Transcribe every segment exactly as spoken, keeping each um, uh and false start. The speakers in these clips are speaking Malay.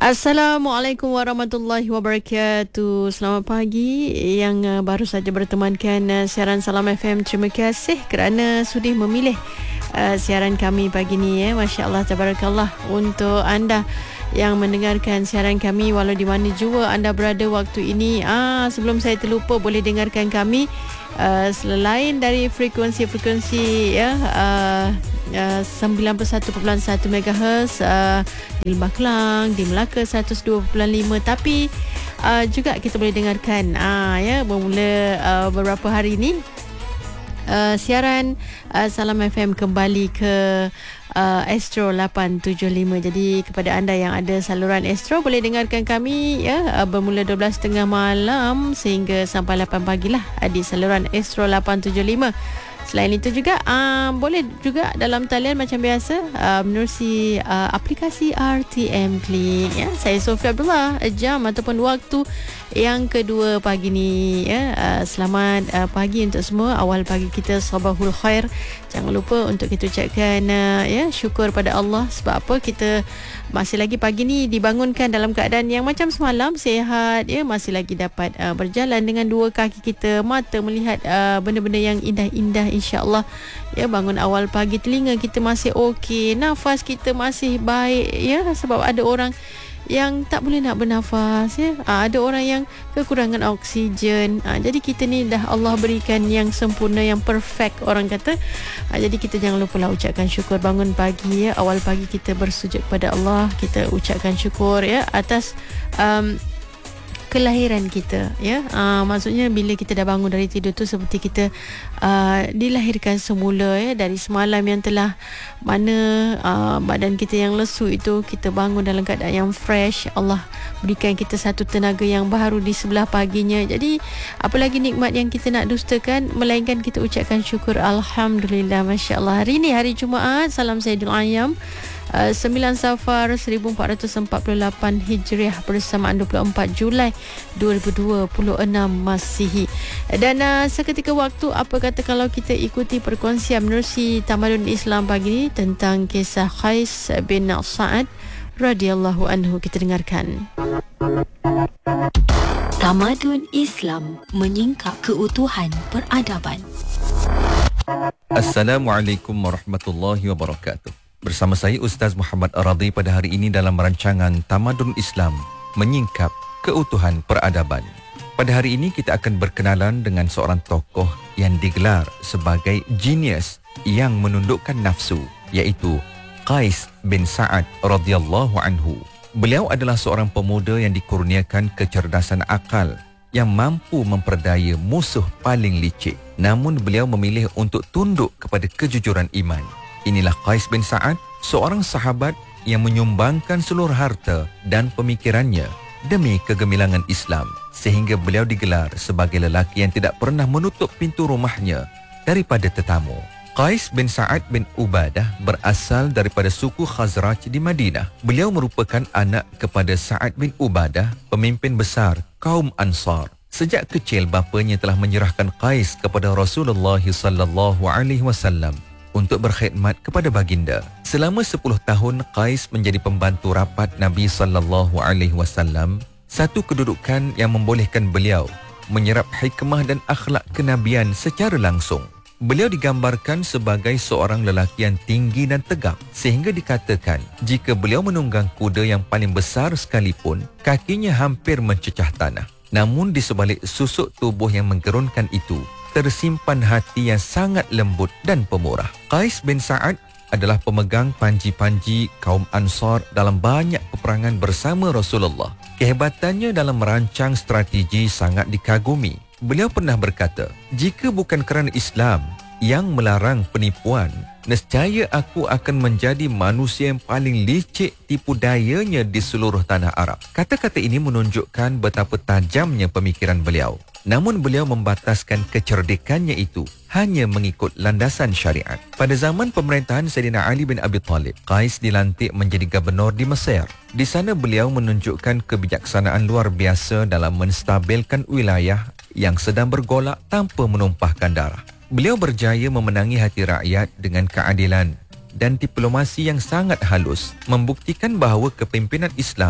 Assalamualaikum warahmatullahi wabarakatuh. Selamat pagi yang uh, baru saja bertemankan uh, siaran Salam F M. Terima kasih kerana sudi memilih uh, siaran kami pagi ni. Eh. Masya Allah, tabarakallah untuk anda yang mendengarkan siaran kami walau di mana jua anda berada waktu ini. Ah, sebelum saya terlupa, boleh dengarkan kami uh, selain dari frekuensi-frekuensi ya, uh, uh, sembilan puluh satu perpuluhan satu megahertz uh, di Lembah Kelang, di Melaka seratus dua perpuluhan lima, tapi uh, juga kita boleh dengarkan uh, ya bermula uh, beberapa hari ini uh, siaran uh, Salam F M kembali ke Uh, Astro lapan tujuh lima. Jadi kepada anda yang ada saluran Astro, boleh dengarkan kami ya uh, bermula dua belas tiga puluh malam sehingga sampai lapan pagi lah uh, di saluran Astro lapan tujuh lima. Selain itu juga uh, boleh juga dalam talian macam biasa uh, menerusi uh, aplikasi R T M Klik ya. Saya Sofia Abdullah, jam ataupun waktu yang kedua pagi ni ya. Uh, selamat uh, pagi untuk semua. Awal pagi kita sabahul khair. Jangan lupa untuk kita ucapkan uh, ya syukur pada Allah. Sebab apa? Kita masih lagi pagi ni dibangunkan dalam keadaan yang macam semalam, sihat ya, masih lagi dapat uh, berjalan dengan dua kaki kita, mata melihat uh, benda-benda yang indah-indah, insya-Allah. Ya, bangun awal pagi, telinga kita masih okey, nafas kita masih baik ya, sebab ada orang yang tak boleh nak bernafas ya. Ha, ada orang yang kekurangan oksigen. Ha, jadi kita ni dah Allah berikan yang sempurna, yang perfect orang kata. Ha, jadi kita jangan lupa lah ucapkan syukur bangun pagi ya. Awal pagi kita bersujud pada Allah, kita ucapkan syukur ya atas um, kelahiran kita ya. Uh, maksudnya bila kita dah bangun dari tidur tu seperti kita uh, dilahirkan semula ya, dari semalam yang telah mana uh, badan kita yang lesu itu, kita bangun dalam keadaan yang fresh. Allah berikan kita satu tenaga yang baru di sebelah paginya. Jadi apa lagi nikmat yang kita nak dustakan melainkan kita ucapkan syukur. Alhamdulillah, masya-Allah. Hari ni hari Jumaat, salam Sayyidul Ayyam, Uh, sembilan Safar seribu empat ratus empat puluh lapan Hijriah bersamaan dua puluh empat Julai dua ribu dua puluh enam Masihi. Dan uh, seketika waktu, apa kata kalau kita ikuti perkongsian menerusi Tamadun Islam pagi ini tentang kisah Qais bin Sa'ad radhiyallahu anhu. Kita dengarkan. Tamadun Islam menyingkap keutuhan peradaban. Assalamualaikum warahmatullahi wabarakatuh. Bersama saya Ustaz Muhammad Aradi pada hari ini dalam rancangan Tamadun Islam menyingkap keutuhan peradaban. Pada hari ini kita akan berkenalan dengan seorang tokoh yang digelar sebagai genius yang menundukkan nafsu, iaitu Qais bin Sa'ad radhiyallahu anhu. Beliau adalah seorang pemuda yang dikurniakan kecerdasan akal yang mampu memperdaya musuh paling licik. Namun beliau memilih untuk tunduk kepada kejujuran iman. Inilah Qais bin Sa'ad, seorang sahabat yang menyumbangkan seluruh harta dan pemikirannya demi kegemilangan Islam, sehingga beliau digelar sebagai lelaki yang tidak pernah menutup pintu rumahnya daripada tetamu. Qais bin Sa'ad bin Ubadah berasal daripada suku Khazraj di Madinah. Beliau merupakan anak kepada Sa'ad bin Ubadah, pemimpin besar kaum Ansar. Sejak kecil bapanya telah menyerahkan Qais kepada Rasulullah sallallahu alaihi wasallam untuk berkhidmat kepada baginda. Selama sepuluh tahun Qais menjadi pembantu rapat Nabi sallallahu alaihi wasallam, satu kedudukan yang membolehkan beliau menyerap hikmah dan akhlak kenabian secara langsung. Beliau digambarkan sebagai seorang lelaki yang tinggi dan tegap, sehingga dikatakan jika beliau menunggang kuda yang paling besar sekalipun, kakinya hampir mencecah tanah. Namun di sebalik susuk tubuh yang menggerunkan itu, tersimpan hati yang sangat lembut dan pemurah. Qais bin Sa'ad adalah pemegang panji-panji kaum Ansar dalam banyak peperangan bersama Rasulullah. Kehebatannya dalam merancang strategi sangat dikagumi. Beliau pernah berkata, jika bukan kerana Islam yang melarang penipuan, nescaya aku akan menjadi manusia yang paling licik tipu dayanya di seluruh tanah Arab. Kata-kata ini menunjukkan betapa tajamnya pemikiran beliau. Namun beliau membataskan kecerdikannya itu hanya mengikut landasan syariat. Pada zaman pemerintahan Sayyidina Ali bin Abi Talib, Qais dilantik menjadi gubernur di Mesir. Di sana beliau menunjukkan kebijaksanaan luar biasa dalam menstabilkan wilayah yang sedang bergolak tanpa menumpahkan darah. Beliau berjaya memenangi hati rakyat dengan keadilan dan diplomasi yang sangat halus, membuktikan bahawa kepimpinan Islam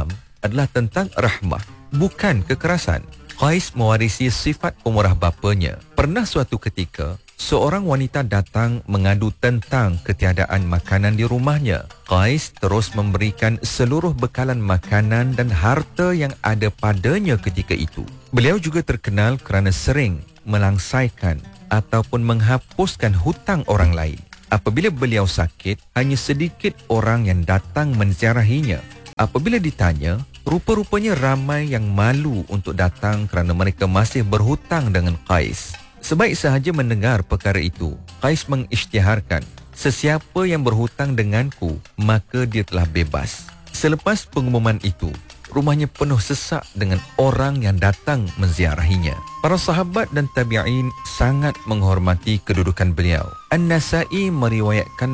adalah tentang rahmah, bukan kekerasan. Qais mewarisi sifat pemurah bapanya. Pernah suatu ketika, seorang wanita datang mengadu tentang ketiadaan makanan di rumahnya. Qais terus memberikan seluruh bekalan makanan dan harta yang ada padanya ketika itu. Beliau juga terkenal kerana sering melangsaikan ataupun menghapuskan hutang orang lain. Apabila beliau sakit, hanya sedikit orang yang datang menziarahinya. Apabila ditanya, rupa-rupanya ramai yang malu untuk datang kerana mereka masih berhutang dengan Qais. Sebaik sahaja mendengar perkara itu, Qais mengisytiharkan, sesiapa yang berhutang denganku, maka dia telah bebas. Selepas pengumuman itu, rumahnya penuh sesak dengan orang yang datang menziarahinya. Para sahabat dan tabi'in sangat menghormati kedudukan beliau. An-Nasa'i meriwayatkan